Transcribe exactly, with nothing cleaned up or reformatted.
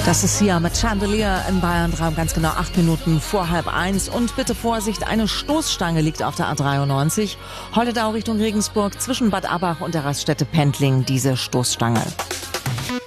Das ist hier mit Chandelier in Bayern drei, ganz genau acht Minuten vor halb eins. Und bitte Vorsicht, eine Stoßstange liegt auf der A dreiundneunzig. Holledau Richtung Regensburg zwischen Bad Abbach und der Raststätte Pendling, diese Stoßstange.